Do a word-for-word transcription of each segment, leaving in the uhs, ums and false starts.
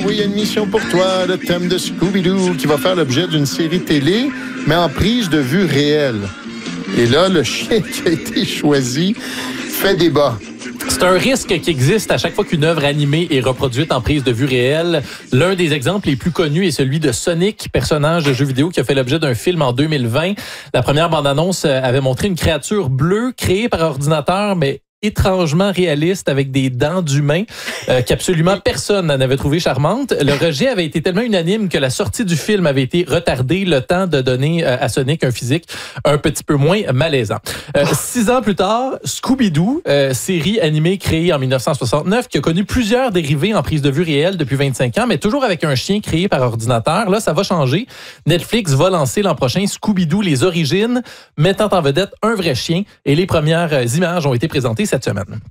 oui, il y a une mission pour toi, le thème de Scooby-Doo, qui va faire l'objet d'une série télé, mais en prise de vue réelle. Et là, le chien qui a été choisi fait débat. C'est un risque qui existe à chaque fois qu'une œuvre animée est reproduite en prise de vue réelle. L'un des exemples les plus connus est celui de Sonic, personnage de jeu vidéo qui a fait l'objet d'un film en deux mille vingt. La première bande-annonce avait montré une créature bleue créée par ordinateur, mais étrangement réaliste avec des dents d'humain euh, qu'absolument personne n'en avait trouvé charmante. Le rejet avait été tellement unanime que la sortie du film avait été retardée, le temps de donner euh, à Sonic un physique un petit peu moins malaisant. Euh, six ans plus tard, Scooby-Doo, euh, série animée créée en dix-neuf cent soixante-neuf, qui a connu plusieurs dérivés en prise de vue réelle depuis vingt-cinq ans, mais toujours avec un chien créé par ordinateur. Là, ça va changer. Netflix va lancer l'an prochain Scooby-Doo, les origines, mettant en vedette un vrai chien, et les premières euh, images ont été présentées cette semaine.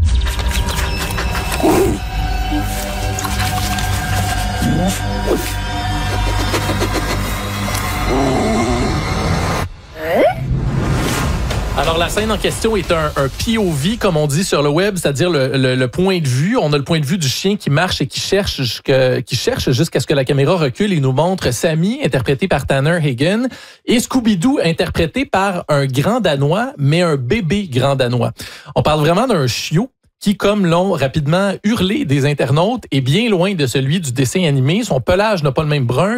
Alors, la scène en question est un, un P O V, comme on dit sur le web, c'est-à-dire le, le, le point de vue. On a le point de vue du chien qui marche et qui cherche, jusqu'à, qui cherche jusqu'à ce que la caméra recule et nous montre Sammy, interprété par Tanner Hagen, et Scooby-Doo, interprété par un grand Danois, mais un bébé grand Danois. On parle vraiment d'un chiot qui, comme l'ont rapidement hurlé des internautes, est bien loin de celui du dessin animé. Son pelage n'a pas le même brun.